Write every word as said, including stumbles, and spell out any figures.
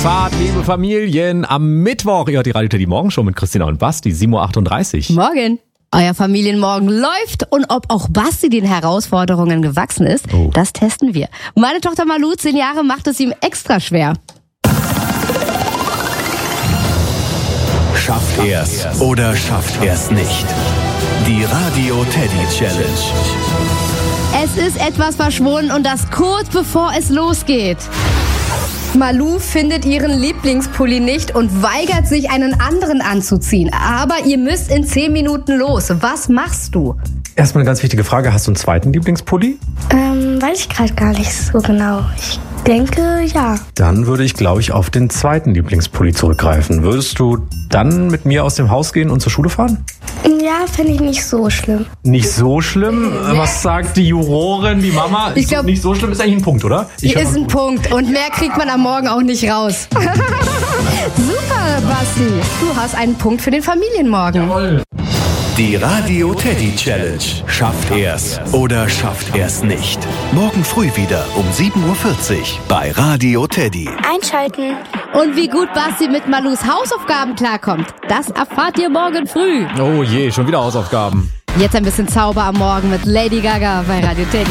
Fahrt, liebe Familien, am Mittwoch. Ihr hört die Radio Teddy Morgenshow mit Christina und Basti, sieben Uhr achtunddreißig. Morgen. Euer Familienmorgen läuft und ob auch Basti den Herausforderungen gewachsen ist, oh. das testen wir. Meine Tochter Malu, zehn Jahre, macht es ihm extra schwer. Schafft er's oder schafft er's nicht? Die Radio Teddy Challenge. Es ist etwas verschwunden und das kurz bevor es losgeht. Malu findet ihren Lieblingspulli nicht und weigert sich, einen anderen anzuziehen. Aber ihr müsst in zehn Minuten los. Was machst du? Erstmal eine ganz wichtige Frage. Hast du einen zweiten Lieblingspulli? Ähm, weiß ich gerade gar nicht so genau. Ich denke, ja. Dann würde ich, glaube ich, auf den zweiten Lieblingspulli zurückgreifen. Würdest du dann mit mir aus dem Haus gehen und zur Schule fahren? Ja, finde ich nicht so schlimm. Nicht so schlimm? Was sagt die Jurorin, die Mama? Ist Ich glaub- nicht so schlimm, ist eigentlich ein Punkt, oder? Ich Hier ist ein Punkt und mehr kriegt man am Morgen auch nicht raus. Super, Basti. Du hast einen Punkt für den Familienmorgen. Jawohl. Die Radio Teddy Challenge. Schafft er's oder schafft er's nicht? Morgen früh wieder um sieben Uhr vierzig bei Radio Teddy. Einschalten. Und wie gut Basti mit Malus Hausaufgaben klarkommt, das erfahrt ihr morgen früh. Oh je, schon wieder Hausaufgaben. Jetzt ein bisschen Zauber am Morgen mit Lady Gaga bei Radio Teddy.